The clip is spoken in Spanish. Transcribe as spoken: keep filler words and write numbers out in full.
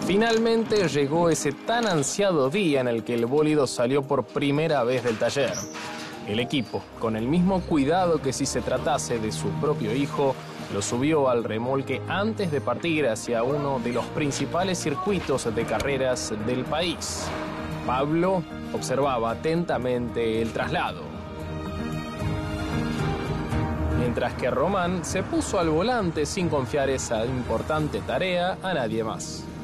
Finalmente llegó ese tan ansiado día en el que el bólido salió por primera vez del taller. El equipo, con el mismo cuidado que si se tratase de su propio hijo, lo subió al remolque antes de partir hacia uno de los principales circuitos de carreras del país. Pablo observaba atentamente el traslado, mientras que Román se puso al volante sin confiar esa importante tarea a nadie más.